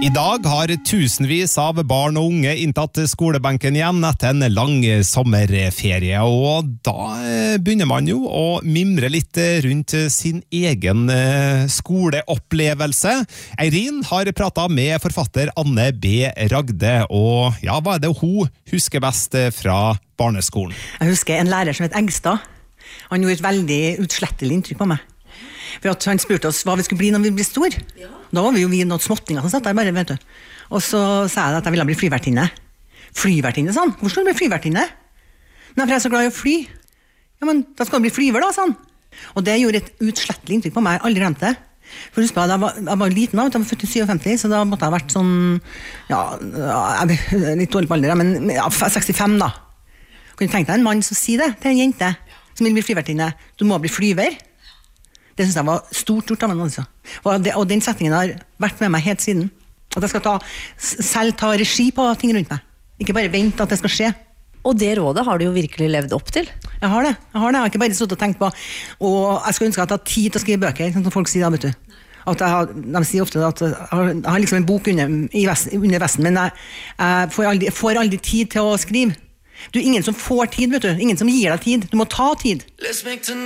I dag har tusenvis av barn og unge inntatt skolebenken igjen etter en lang sommerferie, og da begynner man jo å mimre litt rundt sin egen skoleopplevelse. Eirin har pratet med forfatter Anne B. Ragde, og ja, hva det hun husker best fra barneskolen? Jeg husker en lærer som het Engstad. Han gjorde et veldig utslettelig inntrykk på meg. For at han spurte oss hva vi skulle bli når vi ble stor. Ja. Da var vi jo noen småttinger som satt der bare, vet du. Og så sa jeg at jeg ville bli flyvertinne. Flyvertinne, sånn. Hvor skal du bli flyvertinne? Nei, for jeg er så glad i å fly. Ja, men da skal du bli flyver da, sånn. Og det gjorde et utslettelig inntrykk på meg. Jeg aldri glemt det. For husk på, jeg var liten da, jeg var født i 57, så da måtte jeg ha vært sånn, ja, litt dårlig på alder, men ja, 65 da. Kan du tenke deg en mann som sier det til en jente som vil bli flyvertinne? Du må bli flyver. Det synes jeg var stort av meg, altså. Og den settingen har vært med meg helt siden. At jeg skal selv ta regi på ting rundt meg. Ikke bare vente at det skal skje. Og det rådet har du jo virkelig levd opp til. Jeg har det. Jeg har ikke bare suttet og tenkt på, og jeg skulle ønske at jeg har tid til å skrive bøker, som folk sier da, vet du. De sier ofte at jeg har liksom en bok under vesten, men jeg får aldri tid til å skrive. Du er ingen som får tid, vet du. Ingen som gir deg tid. Du må ta tid.